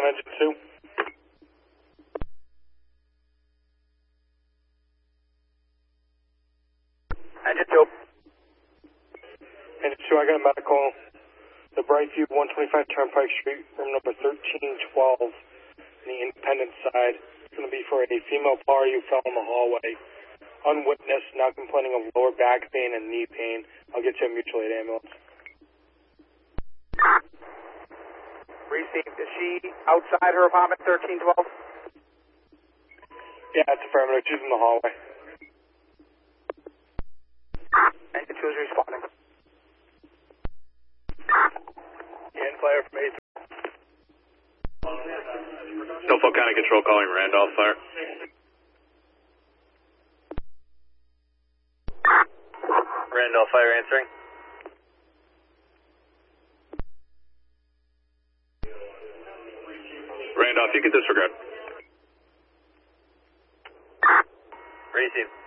on engine 2. Engine 2. Engine 2, I got a medical. The Brightview 125 Turnpike Street, room number 1312, on the Independence side. It's going to be for a female party who fell in the hallway. Unwitnessed, not complaining of lower back pain and knee pain. I'll get you a mutual aid ambulance. Received. Is she outside her apartment, 1312? Yeah, it's affirmative. She's in the hallway. Engine 2 is responding. And fire from 8. Snowfall County Control calling Randolph Fire. Randolph Fire answering. Randolph, you can disregard. Receive.